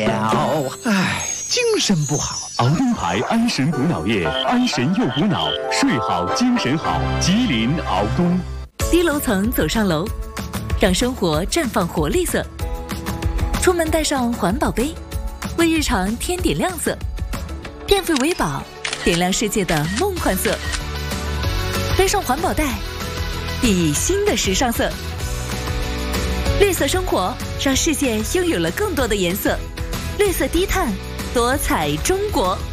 了。唉，精神不好。 熬灯牌安神补脑液，安神又补脑，睡好精神好。吉林熬东。 低楼层走上楼，让生活绽放活力色。出门带上环保杯，为日常添点亮色。电费为宝，点亮世界的梦幻色。背上环保袋，熠熠新的时尚色。绿色生活，让世界拥有了更多的颜色。绿色低碳，多彩中国。